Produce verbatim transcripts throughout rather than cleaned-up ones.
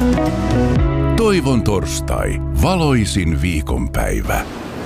Toivon torstai. Valoisin viikonpäivä.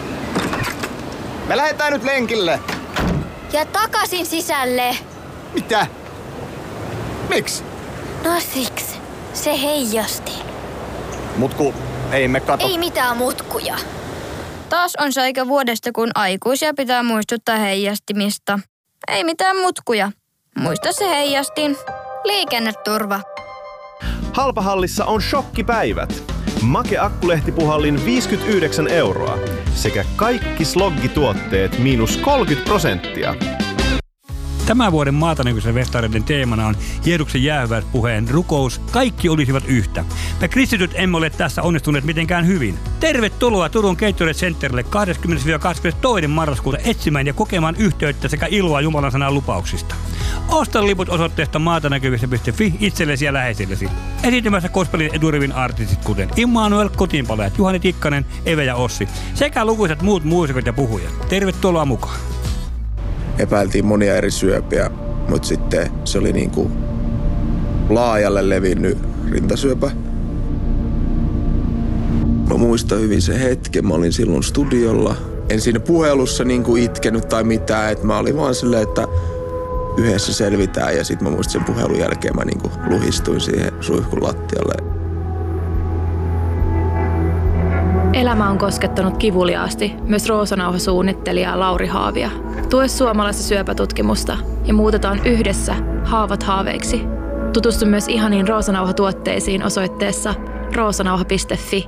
Me lähdetään nyt lenkille. Ja takaisin sisälle. Mitä? Miksi? No siksi. Se heijasti. Mutku, ei me kato. Ei mitään mutkuja. Taas on se aika vuodesta, kun aikuisia pitää muistuttaa heijastimista. Ei mitään mutkuja. Muista se heijastin. Liikenneturva. Halpahallissa on shokkipäivät. Make Akkulehtipuhallin viisikymmentäyhdeksän euroa sekä kaikki sloggituotteet miinus kolmekymmentä prosenttia. Tämän vuoden Maatanäkyisen festareiden teemana on Jeesuksen jäähyväispuheen rukous. Kaikki olisivat yhtä. Me kristityt emme ole tässä onnistuneet mitenkään hyvin. Tervetuloa Turun Gatorade Centerille kahdeskymmenes kahdeskymmenestoinen marraskuuta etsimään ja kokemaan yhteyttä sekä iloa Jumalan sanan lupauksista. Osta liput osoitteesta maatanäkyvissä piste fi itsellesi ja läheisillesi. Esiintymässä gospelin eturivin artistit kuten Immanuel, Kotiinpalajat, Juhani Tikkanen, Eve ja Ossi sekä lukuisat muut muusikot ja puhujat. Tervetuloa mukaan. Epäiltiin monia eri syöpiä, mutta sitten se oli niinku laajalle levinnyt rintasyöpä. Mä muistan hyvin sen hetken, mä olin silloin studiolla. En siinä puhelussa niinku itkenyt tai mitään, että mä olin vaan silleen, että yhdessä selvitään. Ja sit mä muistan sen puhelun jälkeen mä niinku luhistuin siihen suihkun lattialle. Elämä on koskettanut kivuliaasti myös Roosanauha-suunnittelija Lauri Haavia. Tue suomalaista syöpätutkimusta ja muutetaan yhdessä haavat haaveiksi. Tutustu myös ihaniin Roosanauha-tuotteisiin osoitteessa roosanauha piste fi.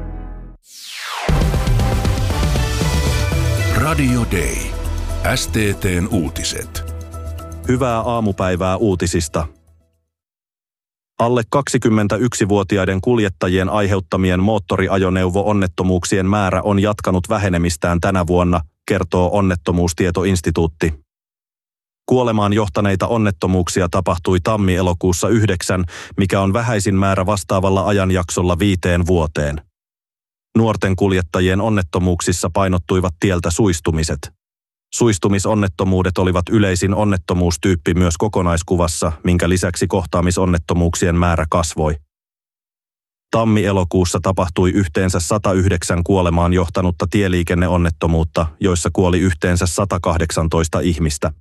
Radio Day. S T T:n uutiset. Hyvää aamupäivää uutisista. Alle kaksikymmentäyksivuotiaiden kuljettajien aiheuttamien moottoriajoneuvo-onnettomuuksien määrä on jatkanut vähenemistään tänä vuonna, kertoo Onnettomuustietoinstituutti. Kuolemaan johtaneita onnettomuuksia tapahtui tammi-elokuussa yhdeksän, mikä on vähäisin määrä vastaavalla ajanjaksolla viiteen vuoteen. Nuorten kuljettajien onnettomuuksissa painottuivat tieltä suistumiset. Suistumisonnettomuudet olivat yleisin onnettomuustyyppi myös kokonaiskuvassa, minkä lisäksi kohtaamisonnettomuuksien määrä kasvoi. Tammi-elokuussa tapahtui yhteensä sata yhdeksän kuolemaan johtanutta tieliikenneonnettomuutta, joissa kuoli yhteensä sata kahdeksantoista ihmistä.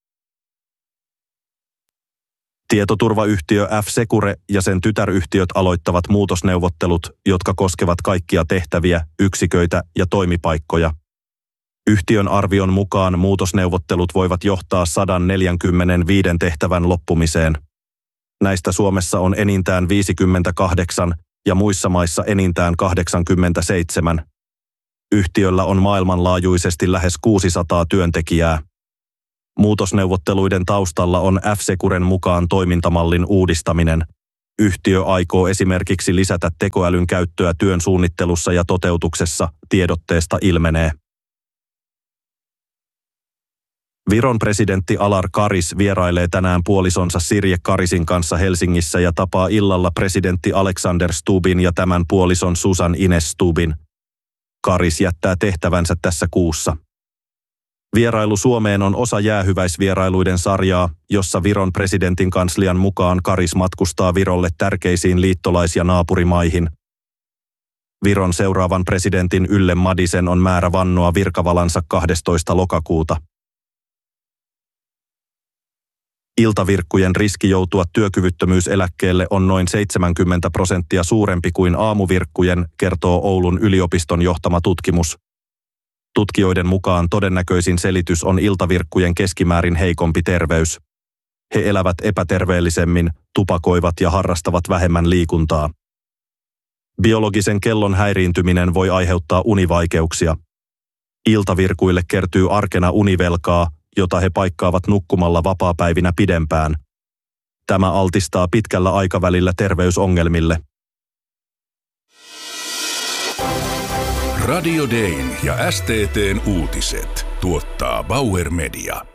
Tietoturvayhtiö F-Secure ja sen tytäryhtiöt aloittavat muutosneuvottelut, jotka koskevat kaikkia tehtäviä, yksiköitä ja toimipaikkoja. Yhtiön arvion mukaan muutosneuvottelut voivat johtaa sata neljäkymmentäviisi tehtävän loppumiseen. Näistä Suomessa on enintään viisikymmentäkahdeksan ja muissa maissa enintään kahdeksankymmentäseitsemän. Yhtiöllä on maailmanlaajuisesti lähes kuusisataa työntekijää. Muutosneuvotteluiden taustalla on F-Securen mukaan toimintamallin uudistaminen. Yhtiö aikoo esimerkiksi lisätä tekoälyn käyttöä työn suunnittelussa ja toteutuksessa, tiedotteesta ilmenee. Viron presidentti Alar Karis vierailee tänään puolisonsa Sirje Karisin kanssa Helsingissä ja tapaa illalla presidentti Alexander Stubbin ja tämän puolison Susan Ines Stubbin. Karis jättää tehtävänsä tässä kuussa. Vierailu Suomeen on osa jäähyväisvierailuiden sarjaa, jossa Viron presidentin kanslian mukaan Karis matkustaa Virolle tärkeisiin liittolais- ja naapurimaihin. Viron seuraavan presidentin Yle Madisen on määrä vannoa virkavalansa kahdestoista lokakuuta. Iltavirkkujen riski joutua työkyvyttömyyseläkkeelle on noin seitsemänkymmentä prosenttia suurempi kuin aamuvirkkujen, kertoo Oulun yliopiston johtama tutkimus. Tutkijoiden mukaan todennäköisin selitys on iltavirkkujen keskimäärin heikompi terveys. He elävät epäterveellisemmin, tupakoivat ja harrastavat vähemmän liikuntaa. Biologisen kellon häiriintyminen voi aiheuttaa univaikeuksia. Iltavirkuille kertyy arkena univelkaa, jota he paikkaavat nukkumalla vapaapäivinä pidempään. Tämä altistaa pitkällä aikavälillä terveysongelmille. Radio Dayn ja S T T:n uutiset tuottaa Bauer Media.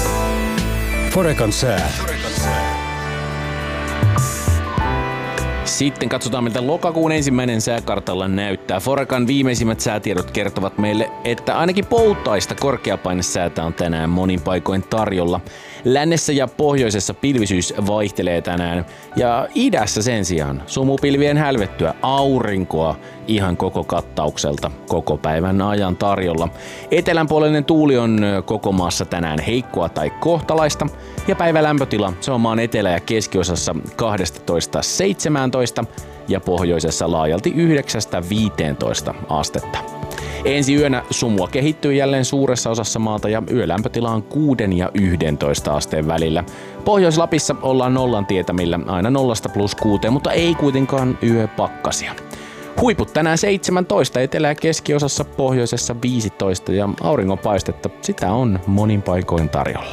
Forecan sää. Sitten katsotaan, miltä lokakuun ensimmäinen sääkartalla näyttää. Forecan viimeisimmät säätiedot kertovat meille, että ainakin poutaista korkeapainesäätä on tänään monin paikoin tarjolla. Lännessä ja pohjoisessa pilvisyys vaihtelee tänään ja idässä sen sijaan sumupilvien hälvettyä aurinkoa ihan koko kattaukselta koko päivän ajan tarjolla. Etelänpuolinen tuuli on koko maassa tänään heikkoa tai kohtalaista ja päivän lämpötila se on maan etelä- ja keskiosassa kaksitoista seitsemäntoista ja pohjoisessa laajalti yhdeksästä viiteentoista astetta. Ensi yönä sumua kehittyy jälleen suuressa osassa maata ja yölämpötila on kuuden ja yhdentoista asteen välillä. Pohjois-Lapissa ollaan nollan tietämillä aina nollasta plus kuuteen, mutta ei kuitenkaan yöpakkasia. Huiput tänään seitsemäntoista, etelä- ja keskiosassa, pohjoisessa viisitoista ja auringonpaistetta sitä on monin paikoin tarjolla.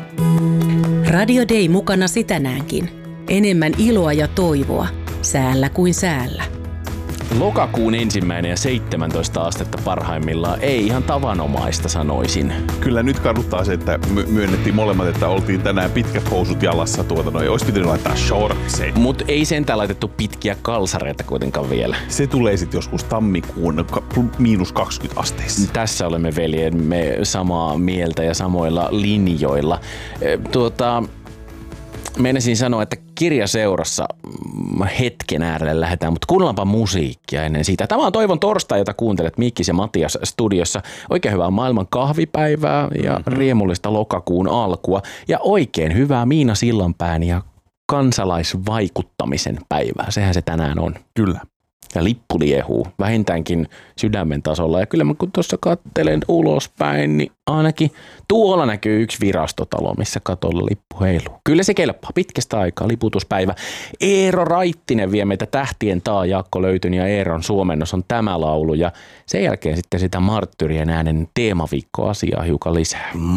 Radio Day mukana tänäänkin. Enemmän iloa ja toivoa, säällä kuin säällä. Lokakuun ensimmäinen ja seitsemäntoista astetta parhaimmillaan ei ihan tavanomaista sanoisin. Kyllä nyt kaduttaa se, että my- myönnettiin molemmat, että oltiin tänään pitkät housut jalassa tuota noin. Olisi pitänyt laittaa shortseja. Mut ei sentään laitettu pitkiä kalsareita kuitenkaan vielä. Se tulee sitten joskus tammikuun miinus kaksikymmentä asteissa. Tässä olemme veljemme samaa mieltä ja samoilla linjoilla. Tuota... Meinasin sanoa, että kirjaseurassa hetken äärelle lähdetään, mutta kuunnellaanpa musiikkia ennen sitä. Tämä on Toivon torstai, jota kuuntelet Mikkis ja Matias studiossa. Oikein hyvää maailman kahvipäivää ja riemullista lokakuun alkua. Ja oikein hyvää Miina Sillanpään ja kansalaisvaikuttamisen päivää. Sehän se tänään on. Kyllä. Ja lippu liehuu vähintäänkin sydämen tasolla. Ja kyllä mä kun tuossa katselen ulospäin, niin ainakin tuolla näkyy yksi virastotalo, missä katolla lippu heiluu. Kyllä se kelpaa pitkästä aikaa, liputuspäivä. Eero Raittinen vie meitä tähtien taa, Jaakko Löytyn ja Eeron suomennos on tämä laulu. Ja sen jälkeen sitten sitä Marttyrien äänen teemaviikkoasiaa hiukan lisää.